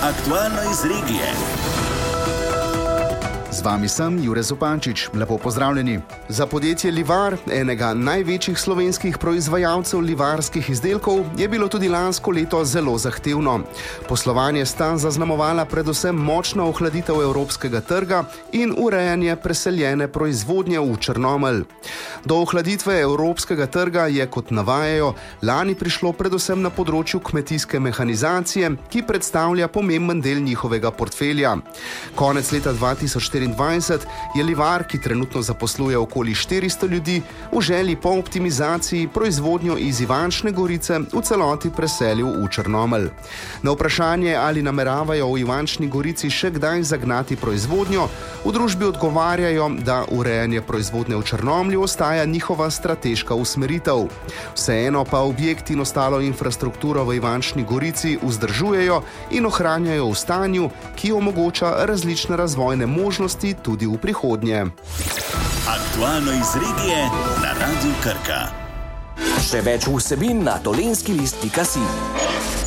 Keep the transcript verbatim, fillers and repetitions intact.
Aktualno iz regije. Z vami sem Jure Zupančič. Lepo pozdravljeni. Za podjetje Livar, enega največjih slovenskih proizvajalcev livarskih izdelkov, je bilo tudi lansko leto zelo zahtevno. Poslovanje sta zaznamovala predvsem močna ohladitev evropskega trga in urejanje preseljene proizvodnje v Črnomelj. Do ohladitve evropskega trga je, kot navajajo, lani prišlo predvsem na področju kmetijske mehanizacije, ki predstavlja pomemben del njihovega portfelja. Konec leta dva tisoč štiriindvajset je Livar, ki trenutno zaposluje okoli štiristo ljudi, v želji po optimizaciji proizvodnjo iz Ivančne Gorice v celoti preselil v Črnomelj. Na vprašanje, ali nameravajo v Ivančni Gorici še kdaj zagnati proizvodnjo, v družbi odgovarjajo, da urejanje proizvodnje v Črnomlju ostaja njihova strateška usmeritev. Vseeno pa objekt in ostalo infrastrukturo v Ivančni Gorici vzdržujejo in ohranjajo v stanju, ki omogoča različne razvojne možnosti tudi v prihodnje. Aktualno iz regije na Radiu Krka. Še več vsebin na dolenjski list pika si.